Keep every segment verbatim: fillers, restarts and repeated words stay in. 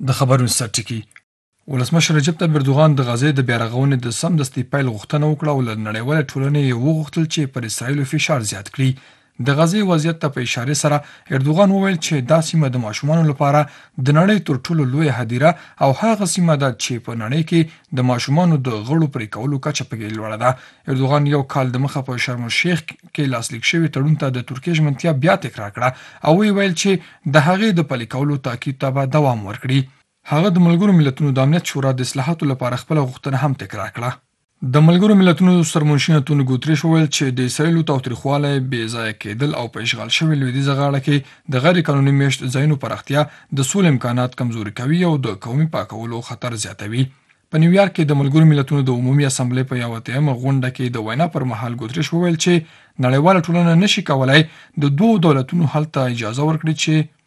د خبرونو سرټکی ولسمشر رجب طیب اردوغان د غزې د بیارغونې د سمدستي پیل غوښتنه وکړه او له نړیواله ټولنې یې وغوښتل چې پر اسرایلو فشار زیات کړي. د غزې وضعیت ته په اشاره سره اردوغان وویل چې دا سیمه د ماشومانو لپاره د نړۍ تر ټولو لویه هدیره او هغه سیمه ده چې په نړۍ کې د ماشومانو د غړو پرې کولو کچه پکې لوړه ده. اردوغان یو کال د مخه په شرم الشیخ کې لاسلیک شوي تړون ته د ترکیې ژمنتیا بیا تکرار کړه او ویل چې د هغې د پلي کولو تاکید ته به دوام ورکړي. هغه د ملګرو ملتونو د امنیت شورا د اصلاحاتو لپاره خپل غوښتنه هم تکرار کړه. د ملګرو ملتونو سرمنشي انټونیو ګوتریش وویل چې د اسرایلو تاوتریخوالی، بې ځایه کېدل او په اشغال شوې لویدیځه غاړه کې د غیر قانوني میشت ځایونو پراختیا د سولې امکانات کمزوري کوي او د قومي پاکولو خطر زیاتوي. په نیویارک کې د ملګرو ملتونو د عمومي اسامبلې په یوه اتیمه غونډه کې د وینا پر مهال ګوتریش وویل چې نړیواله ټولنه نشي کولای د دوو دولتونو حل ته اجازه ورکړي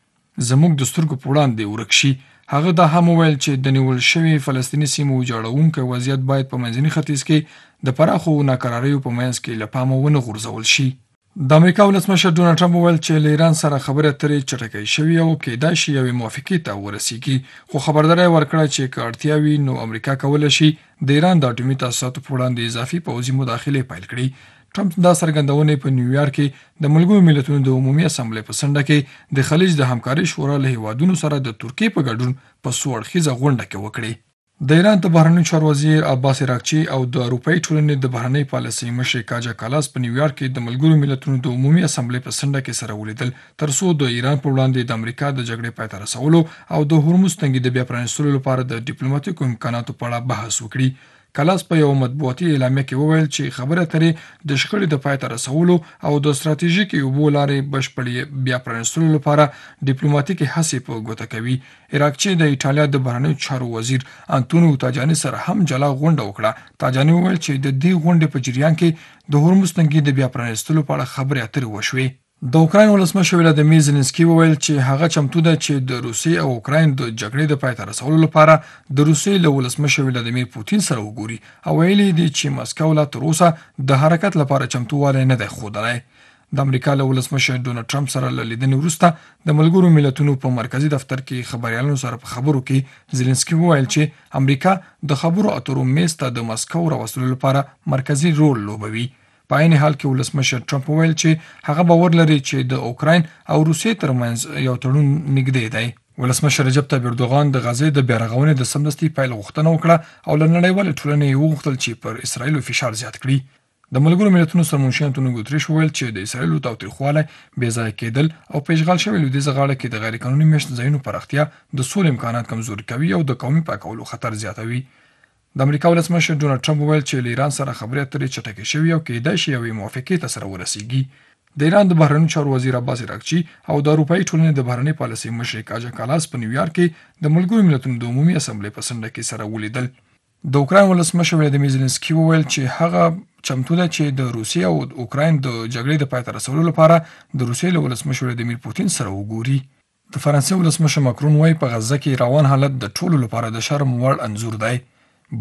چې زموږ د سترګو په وړاندې ورک شي. هغه دا هم وویل چې د نیول شوي فلسطیني سیمو ویجاړونکی وضعیت باید په منځني ختیځ کې د پراخو ناکراریو په منځ کې له پامه ونه غورځول شي. د امریکا ولسمشر ډونالډ ټرمپ وویل چې له ایران سره خبرې اترې چټکې شوي او کېدای شي یوې موافقې ته ورسیږي، خو خبرداری ورکړه چې که اړتیا وي نو امریکا کولی شي د ایران د اټومي تاسیساتو په وړاندې اضافي پوځي مداخلې پیل کړي. ټرمپ دا څرګندونې په نیویارک کې د ملګرو ملتونو د عمومي اسامبلې په څنډه کې د خلیج د همکارۍ شورا له هیوادونو سره د ترکیې په ګډون په څو اړخیزه غونډه کې وکړې. د ایران د بهرنیو چارو وزیر عباس عراقچي او د اروپایي ټولنې د بهرنۍ پالیسۍ مشر کاجا کالاس په نیویارک کې د ملګرو ملتونو د عمومي اسامبلې په څنډه کې سره ولیدل تر څو د ایران په وړاندې د امریکا د جګړې پای ته رسولو او د هورموز تنګي د بیا پرانیستلو لپاره د ډیپلوماټیکو امکاناتو په اړه بحث وکړي. کالاس په یو مطبوعاتي اعلامیه کې وویل چې خبرې اترې د شخړې د پای ته رسولو او د ستراتیژیکې اوبو لارې بشپړې بیا پرانیستلو لپاره ډیپلوماټیکې هڅې په ګوته کوي. عراقچي د ایټالیا د بهرنیو چارو وزیر انټونیو تاجاني سره هم جلا غونډه وکړه. تاجاني وویل چې د دې غونډې په جریان کې د هورموز تنګي د بیا پرانیستلو په اړه خبرې اترې وشوې. د اوکراین ولسمشر ولادیمیر زيلنسکي وویل چې هغه چمتو ده چې د روسیې او اوکراین د جګړې د پای ته رسولو لپاره د روسیې له ولسمشر ولادیمیر پوتین سره وګوري او ویلي دي چې مسکو لا تر اوسه د حرکت لپاره چمتووالی نه دی ښودلی. د امریکا له ولسمشر ډونالډ ټرمپ سره له لیدنې وروسته د ملګرو ملتونو په مرکزي دفتر کې خبريالانو سره په خبرو کې زيلنسکي وویل چې امریکا د خبرو اترو میز ته د مسکو راوستلو لپاره مرکزي رول لوبوي. په عین حال کې ولسمشر ټرمپ وویل چې هغه باور لري چې د اوکراین او روسیې ترمنځ یو تړون نږدې دی. ولسمشر رجب طیب اردوغان د غزې د بیارغونې د سمدستي پیل غوښتنه وکړه او له نړیوالې ټولنې یې وغوښتل چې پر اسرایلو فشار زیات کړي. د ملګرو ملتونو سرمنشي انټونیو ګوتریش وویل چې د اسرایلو تاوتریخوالی، بې ځایه کېدل او په اشغال شوې لویدیځه غاړه کې د غیر قانوني میشت ځایونو پراختیا د سولې امکانات کمزوري کوي او د قومي پاکولو خطر زیاتوي. د امریکا ولسمشر ډونالډ ټرمپ وویل چې له ایران سره خبرې اترې چټکې شوي او کېدای شي یوې موافقې ته سره ورسیږي. د ایران د بهرنیو چارو وزیر عباس عراقچي او د اروپایي ټولنې د بهرنۍ پالیسۍ مشر کاجا کالاس په نیویارک کې د ملګرو ملتونو د عمومي اسامبلې په څنډه کې سره ولیدل. د اوکراین ولسمشر ولادیمیر زيلنسکي وویل چې هغه چمتو ده چې د روسیې او اوکراین د جګړې د پای ته رسولو لپاره د روسیې له ولسمشر ولادیمیر پوتین سره وګوري. د فرانسې ولسمشر ماکرون وايي په غزه کې روان حالت د ټولو لپاره د شرم وړ انځور دی.